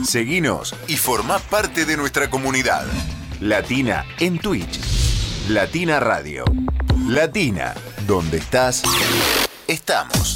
Seguinos y formá parte de nuestra comunidad. Latina en Twitch. Latina Radio. Latina, donde estás, estamos.